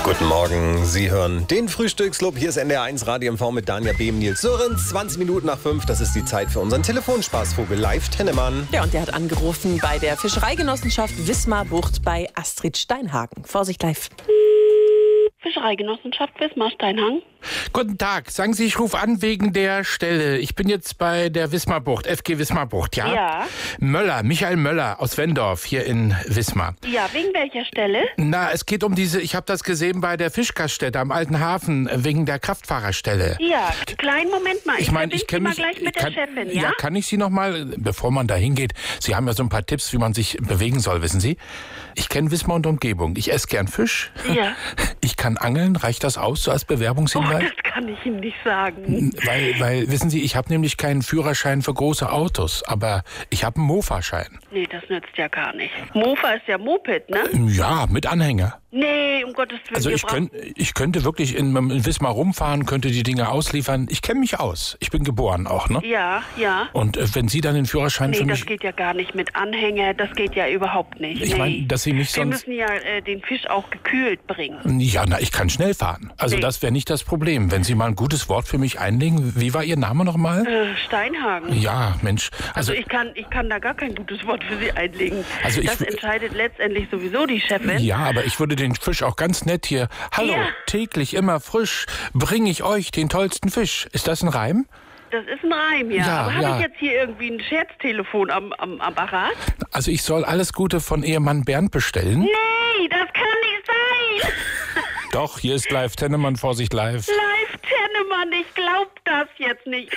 Guten Morgen, Sie hören den Frühstücksclub. Hier ist NDR1 Radio MV mit Danja Behm, Nils Sörensen. 20 Minuten nach 5, das ist die Zeit für unseren Telefonspaßvogel Live Tennemann. Ja, und der hat angerufen bei der Fischereigenossenschaft Wismar-Bucht bei Astrid Steinhagen. Vorsicht live. Fischereigenossenschaft Wismar-Steinhagen. Guten Tag. Sagen Sie, ich rufe an wegen der Stelle. Ich bin jetzt bei der Wismar-Bucht, FG Wismar-Bucht, ja? Ja. Michael Möller aus Wendorf hier in Wismar. Ja, wegen welcher Stelle? Na, es geht um diese, ich habe das gesehen bei der Fischgaststätte am Alten Hafen, wegen der Kraftfahrerstelle. Ja, kleinen Moment mal. Ich meine, ich kenne mich... gleich mit der Chefin, ja? Ja, kann ich Sie noch mal, bevor man da hingeht, Sie haben ja so ein paar Tipps, wie man sich bewegen soll, wissen Sie? Ich kenne Wismar und Umgebung. Ich esse gern Fisch. Ja. Ich kann angeln. Reicht das aus, so als Bewerbungshinweis? Oh, das kann ich Ihnen nicht sagen. Weil, wissen Sie, ich habe nämlich keinen Führerschein für große Autos, aber ich habe einen Mofa-Schein. Nee, das nützt ja gar nicht. Mofa ist ja Moped, ne? Ja, mit Anhänger. Nee, um Gottes Willen. Also ich könnte wirklich in Wismar rumfahren, könnte die Dinge ausliefern. Ich kenne mich aus. Ich bin geboren auch, ne? Ja, ja. Und wenn Sie dann den Führerschein für Nee, mich... das geht ja gar nicht mit Anhänger. Das geht ja überhaupt nicht. Ich meine, dass Sie mich Wir sonst... müssen ja den Fisch auch gekühlt bringen. Ja, na, ich kann schnell fahren. Also Nee. das wäre nicht das Problem. Wenn Sie mal ein gutes Wort für mich einlegen. Wie war Ihr Name nochmal? Steinhagen. Ja, Mensch. Also ich kann da gar kein gutes Wort für Sie einlegen. Also das entscheidet letztendlich sowieso die Chefin. Ja, aber ich würde den Fisch auch ganz nett hier... Hallo, Ja. täglich immer frisch bringe ich euch den tollsten Fisch. Ist das ein Reim? Das ist ein Reim, ja. Ja, Aber habe ja. ich jetzt hier irgendwie ein Scherztelefon am Apparat? Also ich soll alles Gute von Ehemann Bernd bestellen? Nee, das kann nicht sein. Doch, hier ist Live Tennemann, Vorsicht live. Live Tennemann, ich glaub das jetzt nicht.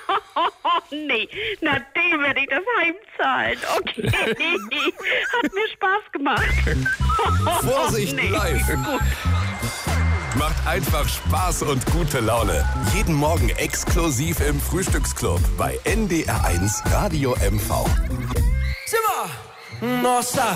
Nee, na dem werde ich das heimzahlen. Okay, hat mir Spaß gemacht. Vorsicht Nee, live. gut. Macht einfach Spaß und gute Laune. Jeden Morgen exklusiv im Frühstücksclub bei NDR1 Radio MV. Simmer! Nossa!